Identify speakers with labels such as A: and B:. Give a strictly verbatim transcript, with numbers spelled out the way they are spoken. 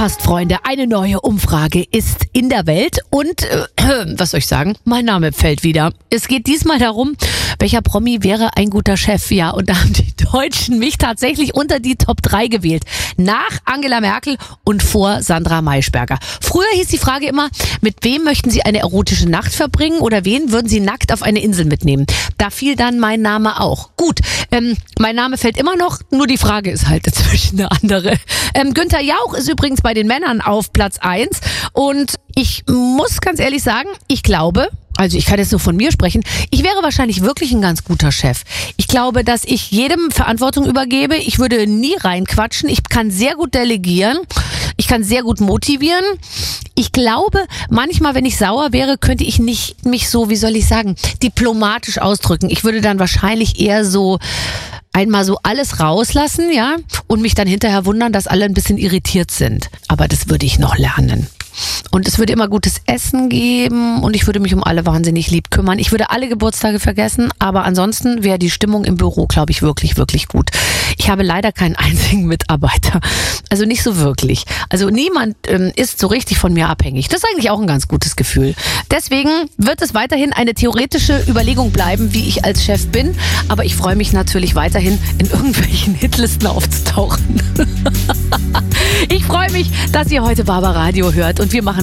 A: Aufgepasst, Freunde, eine neue Umfrage ist in der Welt und, äh, was soll ich sagen, mein Name fällt wieder. Es geht diesmal darum, welcher Promi wäre ein guter Chef? Ja, und da haben die Deutschen mich tatsächlich unter die Top drei gewählt. Nach Angela Merkel und vor Sandra Maischberger. Früher hieß die Frage immer, mit wem möchten Sie eine erotische Nacht verbringen oder wen würden Sie nackt auf eine Insel mitnehmen? Da fiel dann mein Name auch. Gut, ähm, mein Name fällt immer noch, nur die Frage ist halt inzwischen eine andere. Ähm, Günther Jauch ist übrigens bei den Männern auf Platz eins und ich muss ganz ehrlich sagen, ich glaube, also ich kann jetzt nur von mir sprechen, ich wäre wahrscheinlich wirklich ein ganz guter Chef. Ich glaube, dass ich jedem Verantwortung übergebe. Ich würde nie reinquatschen. Ich kann sehr gut delegieren. Ich kann sehr gut motivieren. Ich glaube, manchmal, wenn ich sauer wäre, könnte ich nicht mich so, wie soll ich sagen, diplomatisch ausdrücken. Ich würde dann wahrscheinlich eher so einmal so alles rauslassen, ja, und mich dann hinterher wundern, dass alle ein bisschen irritiert sind. Aber das würde ich noch lernen. Und es würde immer gutes Essen geben und ich würde mich um alle wahnsinnig lieb kümmern. Ich würde alle Geburtstage vergessen, aber ansonsten wäre die Stimmung im Büro, glaube ich, wirklich, wirklich gut. Ich habe leider keinen einzigen Mitarbeiter. Also nicht so wirklich. Also niemand ähm, ist so richtig von mir abhängig. Das ist eigentlich auch ein ganz gutes Gefühl. Deswegen wird es weiterhin eine theoretische Überlegung bleiben, wie ich als Chef bin. Aber ich freue mich natürlich weiterhin, in irgendwelchen Hitlisten aufzutauchen. Ich freue mich, dass ihr heute Barbaradio hört und wir machen